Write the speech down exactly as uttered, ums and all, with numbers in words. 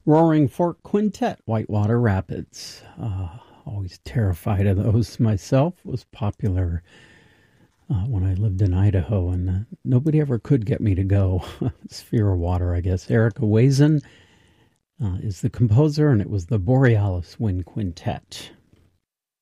Roaring Fork Quintet, Whitewater Rapids. Uh, always terrified of those myself. Was popular uh, when I lived in Idaho, and uh, nobody ever could get me to go. Sphere of Water, I guess. Erica Wazen uh, is the composer, and it was the Borealis Wind Quintet.